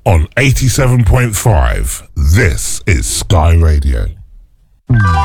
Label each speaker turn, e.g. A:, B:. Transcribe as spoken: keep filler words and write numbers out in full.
A: on eighty-seven point five. This is Sky Radio.